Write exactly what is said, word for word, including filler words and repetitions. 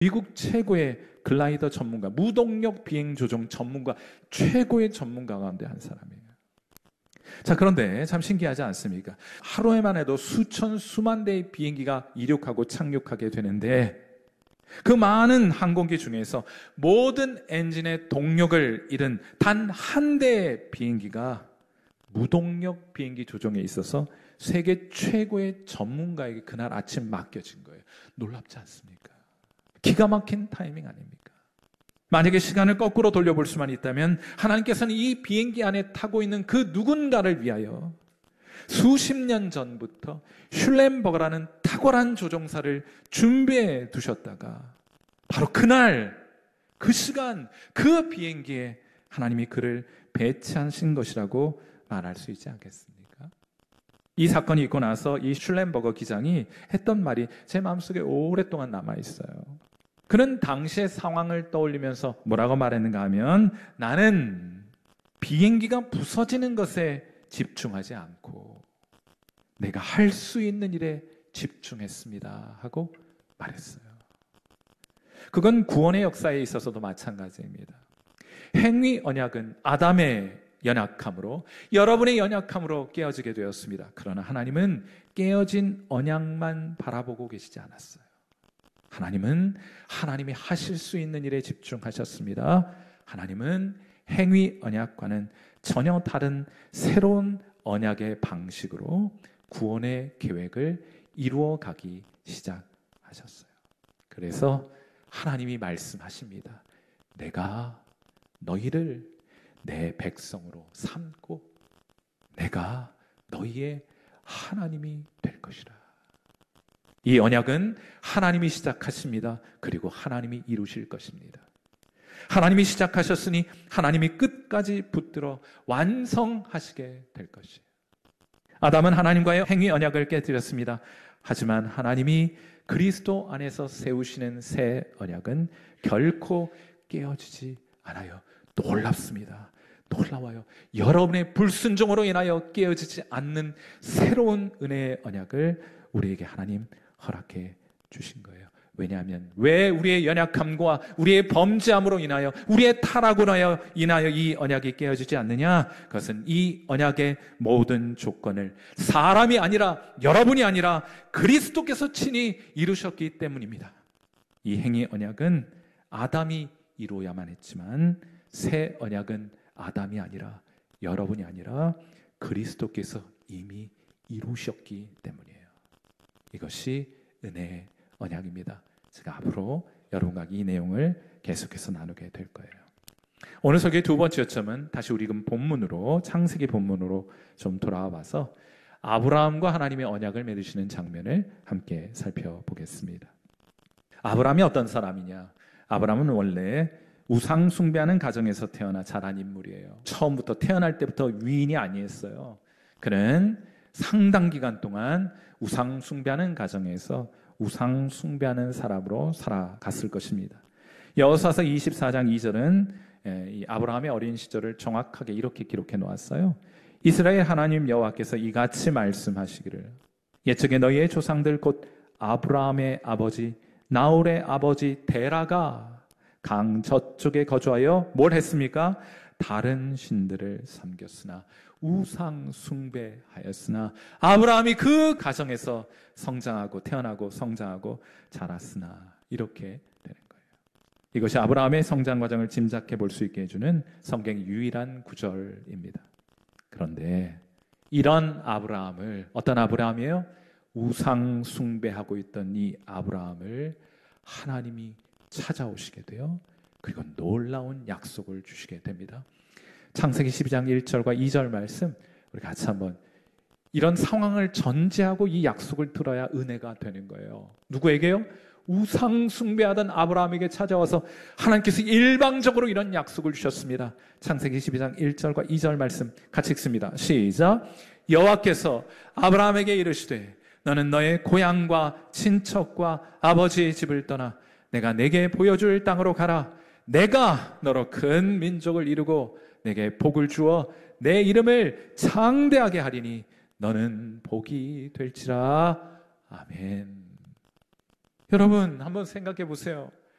미국 최고의 글라이더 전문가, 무동력 비행 조종 전문가, 최고의 전문가 가운데 한 사람이에요. 자, 그런데 참 신기하지 않습니까? 하루에만 해도 수천, 수만 대의 비행기가 이륙하고 착륙하게 되는데 그 많은 항공기 중에서 모든 엔진의 동력을 잃은 단 한 대의 비행기가 무동력 비행기 조종에 있어서 세계 최고의 전문가에게 그날 아침 맡겨진 거예요. 놀랍지 않습니까? 기가 막힌 타이밍 아닙니까? 만약에 시간을 거꾸로 돌려볼 수만 있다면 하나님께서는 이 비행기 안에 타고 있는 그 누군가를 위하여 수십 년 전부터 슐렌버거라는 탁월한 조종사를 준비해 두셨다가 바로 그날, 그 시간, 그 비행기에 하나님이 그를 배치하신 것이라고 말할 수 있지 않겠습니까? 이 사건이 있고 나서 이 슐렌버거 기장이 했던 말이 제 마음속에 오랫동안 남아있어요. 그는 당시의 상황을 떠올리면서 뭐라고 말했는가 하면 나는 비행기가 부서지는 것에 집중하지 않고 내가 할 수 있는 일에 집중했습니다 하고 말했어요. 그건 구원의 역사에 있어서도 마찬가지입니다. 행위 언약은 아담의 연약함으로, 여러분의 연약함으로 깨어지게 되었습니다. 그러나 하나님은 깨어진 언약만 바라보고 계시지 않았어요. 하나님은 하나님이 하실 수 있는 일에 집중하셨습니다. 하나님은 행위 언약과는 전혀 다른 새로운 언약의 방식으로 구원의 계획을 이루어가기 시작하셨어요. 그래서 하나님이 말씀하십니다. 내가 너희를 내 백성으로 삼고 내가 너희의 하나님이 될 것이라. 이 언약은 하나님이 시작하십니다. 그리고 하나님이 이루실 것입니다. 하나님이 시작하셨으니 하나님이 끝까지 붙들어 완성하시게 될 것이에요. 아담은 하나님과의 행위 언약을 깨뜨렸습니다. 하지만 하나님이 그리스도 안에서 세우시는 새 언약은 결코 깨어지지 않아요. 놀랍습니다. 놀라워요. 여러분의 불순종으로 인하여 깨어지지 않는 새로운 은혜의 언약을 우리에게 하나님 허락해 주신 거예요. 왜냐하면 왜 우리의 연약함과 우리의 범죄함으로 인하여 우리의 타락으로 인하여 이 언약이 깨어지지 않느냐? 그것은 이 언약의 모든 조건을 사람이 아니라 여러분이 아니라 그리스도께서 친히 이루셨기 때문입니다. 이 행위 언약은 아담이 이루어야만 했지만 새 언약은 아담이 아니라 여러분이 아니라 그리스도께서 이미 이루셨기 때문이에요. 이것이 은혜의 언약입니다. 제가 앞으로 여러분과 이 내용을 계속해서 나누게 될 거예요. 오늘 설교의 두 번째 요점은 다시 우리 본문으로, 창세기 본문으로 좀 돌아와 봐서 아브라함과 하나님의 언약을 맺으시는 장면을 함께 살펴보겠습니다. 아브라함이 어떤 사람이냐? 아브라함은 원래 우상 숭배하는 가정에서 태어나 자란 인물이에요. 처음부터 태어날 때부터 위인이 아니었어요. 그는 상당 기간 동안 우상 숭배하는 가정에서 우상 숭배하는 사람으로 살아갔을 것입니다. 여호수아서 이십사 장 이 절은 이 아브라함의 어린 시절을 정확하게 이렇게 기록해 놓았어요. 이스라엘 하나님 여호와께서 이같이 말씀하시기를 옛적에 너희의 조상들 곧 아브라함의 아버지 나홀의 아버지 데라가 강 저쪽에 거주하여 뭘 했습니까? 다른 신들을 섬겼으나 우상 숭배하였으나 아브라함이 그 가정에서 성장하고 태어나고 성장하고 자랐으나 이렇게 되는 거예요. 이것이 아브라함의 성장 과정을 짐작해 볼 수 있게 해주는 성경의 유일한 구절입니다. 그런데 이런 아브라함을, 어떤 아브라함이에요? 우상 숭배하고 있던 이 아브라함을 하나님이 찾아오시게 돼요. 그리고 놀라운 약속을 주시게 됩니다. 창세기 십이 장 일 절과 이 절 말씀 우리 같이 한번, 이런 상황을 전제하고 이 약속을 들어야 은혜가 되는 거예요. 누구에게요? 우상 숭배하던 아브라함에게 찾아와서 하나님께서 일방적으로 이런 약속을 주셨습니다. 창세기 십이 장 일 절과 이 절 말씀 같이 읽습니다. 시작. 여호와께서 아브라함에게 이르시되 너는 너의 고향과 친척과 아버지의 집을 떠나 내가 내게 보여줄 땅으로 가라. 내가 너로 큰 민족을 이루고 내게 복을 주어 내 이름을 창대하게 하리니 너는 복이 될지라. 아멘. 여러분 한번 생각해 보세요.